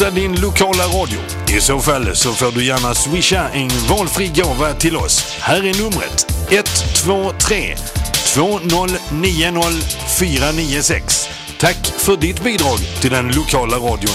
supporta din lokala radio? I så fall så får du gärna swisha en valfri gåva till oss. Här är numret 123 2090 496. Tack för ditt bidrag till den lokala radion.